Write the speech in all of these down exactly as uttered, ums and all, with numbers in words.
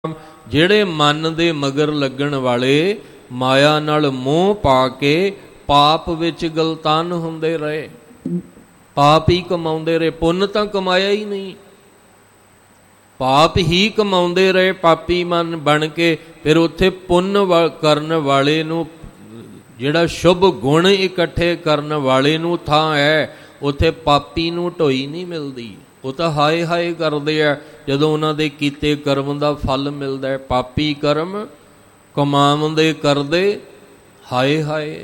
ਜਿਹੜੇ ਮਨ ਦੇ ਮਗਰ ਲੱਗਣ ਵਾਲੇ ਮਾਇਆ ਨਾਲ ਮੋਹ ਪਾ ਕੇ ਪਾਪ ਵਿੱਚ ਗਲਤਾਨ ਹੁੰਦੇ ਰਹੇ, ਪਾਪ ਹੀ ਕਮਾਉਂਦੇ ਰਹੇ, ਪੁੰਨ ਤਾਂ ਕਮਾਇਆ ਹੀ ਨਹੀਂ, ਪਾਪ ਹੀ ਕਮਾਉਂਦੇ ਰਹੇ ਪਾਪੀ ਮਨ ਬਣ ਕੇ। ਫਿਰ ਉੱਥੇ ਪੁੰਨ ਕਰਨ ਵਾਲੇ ਨੂੰ, ਜਿਹੜਾ ਸ਼ੁਭ ਗੁਣ ਇਕੱਠੇ ਕਰਨ ਵਾਲੇ ਨੂੰ ਥਾਂ ਹੈ, ਉੱਥੇ ਪਾਪੀ ਨੂੰ ਢੋਈ ਨਹੀਂ ਮਿਲਦੀ। ਉਹ ਤਾਂ ਹਾਏ ਹਾਏ ਕਰਦੇ ਆ ਜਦੋਂ ਉਹਨਾਂ ਦੇ ਕੀਤੇ ਕਰਮ ਦਾ ਫਲ ਮਿਲਦਾ ਹੈ। ਪਾਪੀ ਕਰਮ ਕਮਾਉਂਦੇ ਕਰਦੇ ਹਾਏ ਹਾਏ।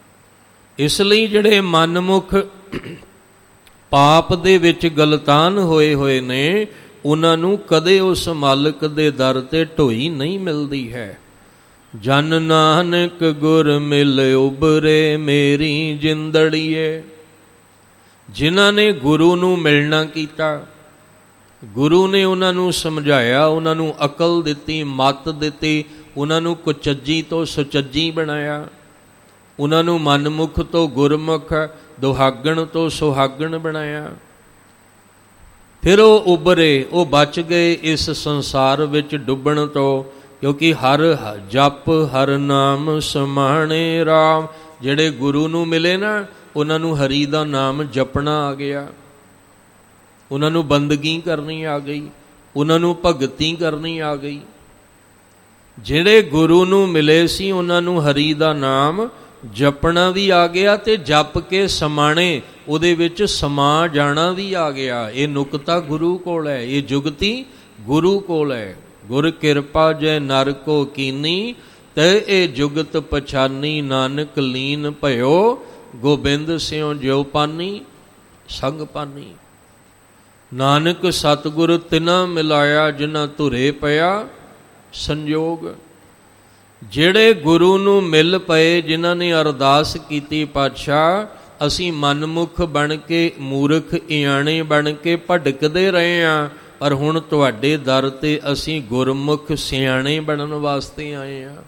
ਇਸ ਲਈ ਜਿਹੜੇ ਮਨਮੁਖ ਪਾਪ ਦੇ ਵਿੱਚ ਗਲਤਾਨ ਹੋਏ ਹੋਏ ਨੇ, ਉਹਨਾਂ ਨੂੰ ਕਦੇ ਉਸ ਮਾਲਕ ਦੇ ਦਰ ਤੇ ਢੋਈ ਨਹੀਂ ਮਿਲਦੀ ਹੈ। ਜਨ ਨਾਨਕ ਗੁਰ ਮਿਲ ਉਬਰੇ ਮੇਰੀ ਜਿੰਦੜੀਏ। ਜਿਨ੍ਹਾਂ ਨੇ ਗੁਰੂ ਨੂੰ ਮਿਲਣਾ ਕੀਤਾ, ਗੁਰੂ ਨੇ ਉਹਨਾਂ ਨੂੰ ਸਮਝਾਇਆ, ਉਹਨਾਂ ਨੂੰ ਅਕਲ ਦਿੱਤੀ, ਮੱਤ ਦਿੱਤੀ, ਉਹਨਾਂ ਨੂੰ ਕੁਚੱਜੀ ਤੋਂ ਸੁਚੱਜੀ ਬਣਾਇਆ, ਉਹਨਾਂ ਨੂੰ ਮਨਮੁਖ ਤੋਂ ਗੁਰਮੁਖ, ਦੁਹਾਗਣ ਤੋਂ ਸੁਹਾਗਣ ਬਣਾਇਆ। ਫਿਰ ਉਹ ਉਭਰੇ, ਉਹ ਬਚ ਗਏ ਇਸ ਸੰਸਾਰ ਵਿੱਚ ਡੁੱਬਣ ਤੋਂ, ਕਿਉਂਕਿ ਹਰ ਜਪ ਹਰ ਨਾਮ ਸਮਾਣੇ ਰਾਮ। ਜਿਹੜੇ ਗੁਰੂ ਨੂੰ ਮਿਲੇ ਨਾ, ਉਹਨਾਂ ਨੂੰ ਹਰੀ ਦਾ ਨਾਮ ਜਪਣਾ ਆ ਗਿਆ, ਉਹਨਾਂ ਨੂੰ ਬੰਦਗੀ ਕਰਨੀ ਆ ਗਈ, ਉਹਨਾਂ ਨੂੰ ਭਗਤੀ ਕਰਨੀ ਆ ਗਈ। ਜਿਹੜੇ ਗੁਰੂ ਨੂੰ ਮਿਲੇ ਸੀ, ਉਹਨਾਂ ਨੂੰ ਹਰੀ ਦਾ ਨਾਮ ਜਪਣਾ ਵੀ ਆ ਗਿਆ, ਤੇ ਜਪ ਕੇ ਸਮਾਣੇ ਉਹਦੇ ਵਿੱਚ ਸਮਾ ਜਾਣਾ ਵੀ ਆ ਗਿਆ। ਇਹ ਨੁਕਤਾ ਗੁਰੂ ਕੋਲ ਹੈ, ਇਹ ਜੁਗਤੀ ਗੁਰੂ ਕੋਲ ਹੈ। ਗੁਰ ਕਿਰਪਾ ਜੈ ਨਰ ਕੋ ਕੀਨੀ, ਤੇ ਇਹ ਜੁਗਤ ਪਛਾਨੀ, ਨਾਨਕ ਲੀਨ ਭਇਓ ਗੋਬਿੰਦ ਸਿਉ ਜਿਉ ਪਾਨੀ ਸੰਗ ਪਾਨੀ। ਨਾਨਕ ਸਤਿਗੁਰ ਤਿਨਾ ਮਿਲਾਇਆ, ਜਿਨ੍ਹਾਂ ਧੁਰੇ ਪਿਆ ਸੰਜੋਗ। ਜਿਹੜੇ ਗੁਰੂ ਨੂੰ ਮਿਲ ਪਏ, ਜਿਨ੍ਹਾਂ ਨੇ ਅਰਦਾਸ ਕੀਤੀ, ਪਾਤਸ਼ਾਹ ਅਸੀਂ ਮਨਮੁਖ ਬਣ ਕੇ, ਮੂਰਖ ਇਆਣੇ ਬਣ ਕੇ ਭਟਕਦੇ ਰਹੇ ਹਾਂ, ਪਰ ਹੁਣ ਤੁਹਾਡੇ ਦਰ ਤੇ ਅਸੀਂ ਗੁਰਮੁਖ ਸਿਆਣੇ ਬਣਨ ਵਾਸਤੇ ਆਏ ਹਾਂ।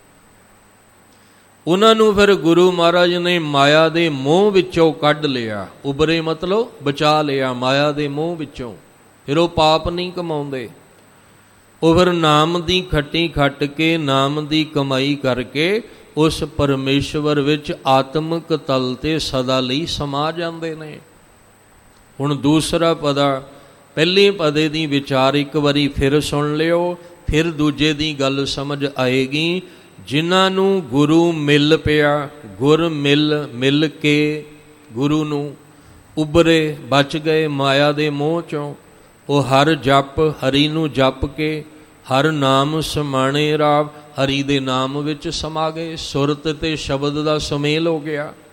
ਉਹਨਾਂ ਨੂੰ ਫਿਰ ਗੁਰੂ ਮਹਾਰਾਜ ਨੇ ਮਾਇਆ ਦੇ ਮੋਹ ਵਿੱਚੋਂ ਕੱਢ ਲਿਆ। ਉਬਰੇ ਮਤਲਬ ਬਚਾ ਲਿਆ ਮਾਇਆ ਦੇ ਮੋਹ ਵਿੱਚੋਂ। ਫਿਰ ਉਹ ਪਾਪ ਨਹੀਂ ਕਮਾਉਂਦੇ, ਉਹ ਫਿਰ ਨਾਮ ਦੀ ਖੱਟੀ ਖੱਟ ਕੇ, ਨਾਮ ਦੀ ਕਮਾਈ ਕਰਕੇ ਉਸ ਪਰਮੇਸ਼ਵਰ ਵਿੱਚ ਆਤਮਿਕ ਤਲ ਤੇ ਸਦਾ ਲਈ ਸਮਾ ਜਾਂਦੇ ਨੇ। ਹੁਣ ਦੂਸਰਾ ਪਦਾ, ਪਹਿਲੇ ਪਦੇ ਦੀ ਵਿਚਾਰ ਇੱਕ ਵਾਰੀ ਫਿਰ ਸੁਣ ਲਿਓ, ਫਿਰ ਦੂਜੇ ਦੀ ਗੱਲ ਸਮਝ ਆਏਗੀ। ਜਿਨ੍ਹਾਂ ਨੂੰ ਗੁਰੂ ਮਿਲ ਪਿਆ, ਗੁਰ ਮਿਲ ਮਿਲ ਕੇ ਗੁਰੂ ਨੂੰ ਉਭਰੇ, ਬਚ ਗਏ ਮਾਇਆ ਦੇ ਮੋਹ ਚੋਂ। ਉਹ ਹਰ ਜਪ, ਹਰੀ ਨੂੰ ਜਪ ਕੇ, ਹਰ ਨਾਮ ਸਮਾਣੇ ਰਾਵ, ਹਰੀ ਦੇ ਨਾਮ ਵਿੱਚ ਸਮਾ ਗਏ। ਸੁਰਤ ਤੇ ਸ਼ਬਦ ਦਾ ਸੁਮੇਲ ਹੋ ਗਿਆ।